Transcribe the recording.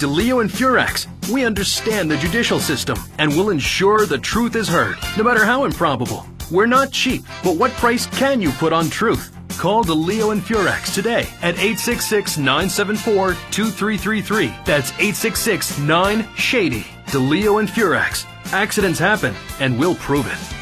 DeLeo and Furex, we understand the judicial system and will ensure the truth is heard, no matter how improbable. We're not cheap, but what price can you put on truth? Call DeLeo and Furex today at 866-974-2333. That's 866-9-SHADY. DeLeo and Furex. Accidents happen, and we'll prove it.